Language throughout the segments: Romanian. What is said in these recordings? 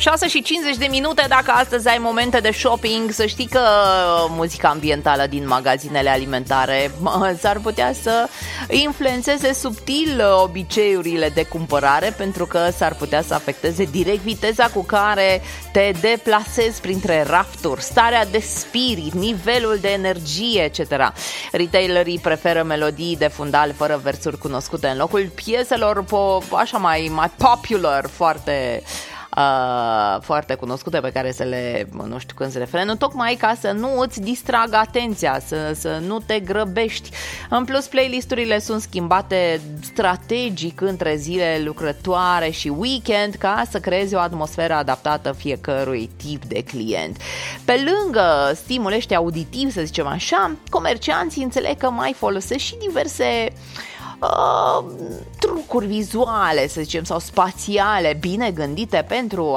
6:50, dacă astăzi ai momente de shopping, să știi că muzica ambientală din magazinele alimentare s-ar putea să influențeze subtil obiceiurile de cumpărare, pentru că s-ar putea să afecteze direct viteza cu care te deplasezi printre rafturi, starea de spirit, nivelul de energie, etc. Retailerii preferă melodii de fundal fără versuri cunoscute în locul pieselor așa mai popular, foarte cunoscute, pe care să le, nu știu când să le frenu, tocmai ca să nu îți distragă atenția, să nu te grăbești. În plus, playlisturile sunt schimbate strategic între zile lucrătoare și weekend, ca să creeze o atmosferă adaptată fiecărui tip de client. Pe lângă stimuli ăștia auditivi, să zicem așa, comercianții înțeleg că mai folosesc și diverse trucuri vizuale, să zicem, sau spațiale, bine gândite pentru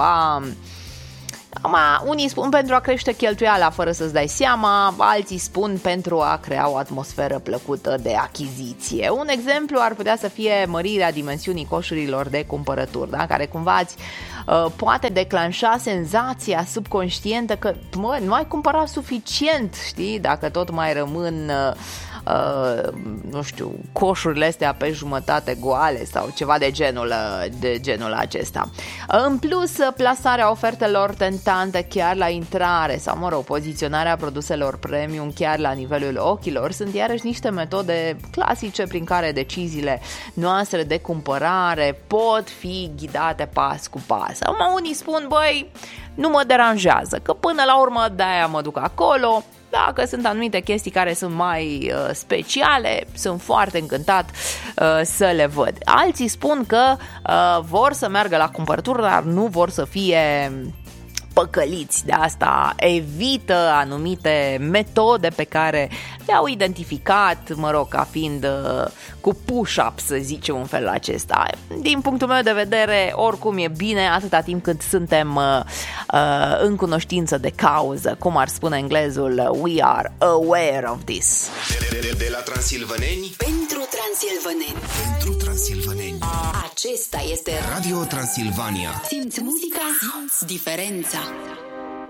unii spun pentru a crește cheltuiala fără să-ți dai seama, alții spun pentru a crea o atmosferă plăcută de achiziție. Un exemplu ar putea să fie mărirea dimensiunii coșurilor de cumpărături, da? Care cumva poate declanșa senzația subconștientă că nu ai cumpărat suficient, știi? Dacă tot mai rămân nu știu, coșurile astea pe jumătate goale sau ceva de genul acesta. În plus, plasarea ofertelor tentante chiar la intrare sau, poziționarea produselor premium chiar la nivelul ochilor sunt iarăși niște metode clasice prin care deciziile noastre de cumpărare pot fi ghidate pas cu pas. Unii spun, băi, nu mă deranjează, că până la urmă de-aia mă duc acolo. Dacă sunt anumite chestii care sunt mai speciale, sunt foarte încântat să le văd. Alții spun că vor să meargă la cumpărături, dar nu vor să fie păcăliți. De asta evită anumite metode pe care le-au identificat, ca fiind cu push-up, să zicem, un fel acesta. Din punctul meu de vedere, oricum e bine atâta timp cât suntem în cunoștință de cauză, cum ar spune englezul, we are aware of this. De la transilvaneni pentru transilvaneni. Pentru transilvaneni. Acesta este Radio Transilvania. Simți muzica, simți diferența.